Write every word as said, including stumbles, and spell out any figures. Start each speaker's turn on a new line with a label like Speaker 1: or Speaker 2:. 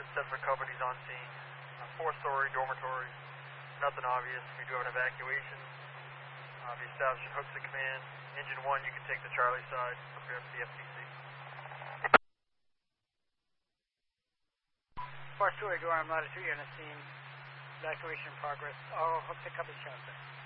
Speaker 1: set for companies on scene. Uh, four-story dormitory, nothing obvious. We do have an evacuation. Uh, the establishing hooks at command. Engine one, you can take the Charlie side, prepare for the F T C.
Speaker 2: Four-story dorm, latitude, you're on the scene. Evacuation in progress. All hooks at company channel six.